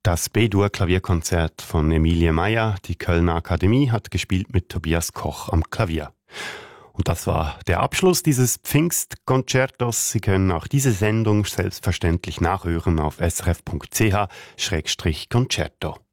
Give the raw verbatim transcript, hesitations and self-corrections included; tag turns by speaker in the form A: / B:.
A: Das B-Dur-Klavierkonzert von Emilie Meyer, die Kölner Akademie, hat gespielt mit Tobias Koch am Klavier. Und das war der Abschluss dieses Pfingstkonzertos. Sie können auch diese Sendung selbstverständlich nachhören auf srf punkt c h Schrägstrich Concerto.